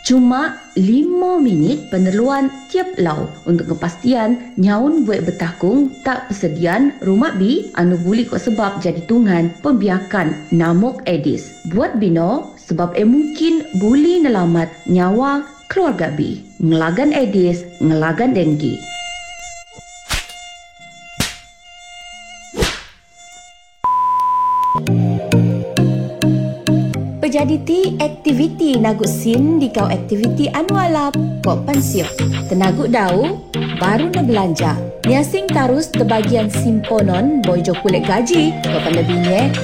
Cuma 5 minit penerluan tiap lau untuk kepastian nyaun buat bertakung tak persediaan rumah bi anu boleh kok sebab jadi tungan pembiakan namuk Aedes. Buat bino sebab mungkin boleh nelamat nyawa keluarga bi. Ngelagan Aedes, ngelagan denggi. Jadi ti aktiviti nagu sin di kau aktiviti anualap kok pensio. Tenagu dau baru na belanja. Niasing tarus te bagian simponon bojo kulit gaji kok pandabinye